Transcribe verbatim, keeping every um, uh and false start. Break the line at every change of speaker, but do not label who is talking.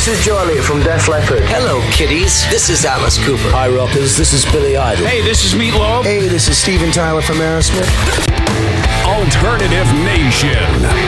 this is Joe Elliott from Def Leppard.
Hello, kiddies. This is Alice Cooper.
Hi, rockers. This is Billy Idol.
Hey, this is Meatloaf.
Hey, this is Steven Tyler from Aerosmith.
Alternative Nation.